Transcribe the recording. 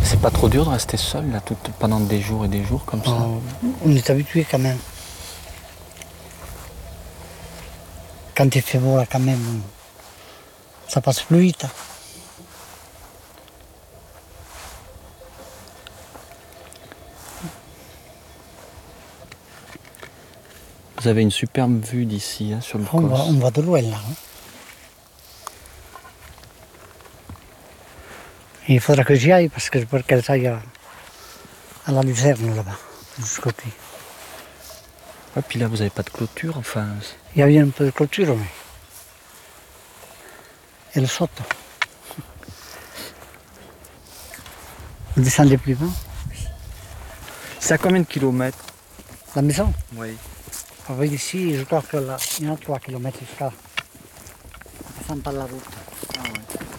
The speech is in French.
C'est pas trop dur de rester seul là, pendant des jours et des jours comme ça? On est habitué quand même. Quand il fait beau là quand même, ça passe plus vite. Vous avez une superbe vue d'ici, hein, sur le On Causse. voit de loin là. Hein. Il faudra que j'y aille parce que je veux qu'elle aille à la luzerne là-bas, de ce côté. Ouais, puis là, vous avez pas de clôture, enfin. Il y avait un peu de clôture, mais elle saute. Vous descendez plus bas. C'est à combien de kilomètres? La maison, Oui. on va ici, je crois qu'il y a 3 kilomètres jusqu'à là. On descend par la route. Ah ouais.